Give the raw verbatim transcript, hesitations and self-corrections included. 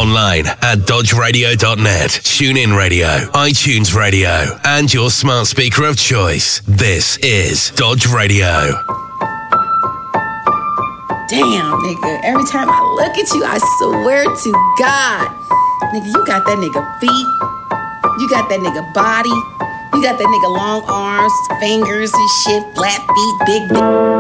Online at dodge radio dot net, TuneIn Radio, iTunes Radio, and your smart speaker of choice. This is Dodge Radio. Damn, nigga, every time I look at you, I swear to God, nigga, you got that nigga feet, you got that nigga body, you got that nigga long arms, fingers and shit, flat feet, big dick.